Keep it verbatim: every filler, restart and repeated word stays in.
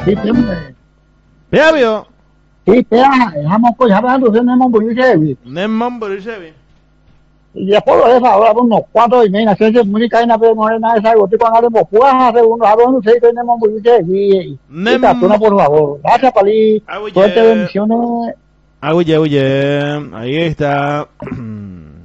tembe. Pebio. Ti pea, hamo ko yaba do ne mo bu che. Nem mambo ricevi. Y después lo deja ahora unos cuatro y media, se muy cae na pe no na esa goti con ale mo puja hace un lado no sé que ne mo bu che. Y Nem. por favor. Gracias, Pali. Suerte, bendiciones. Oye, oye, ahí está.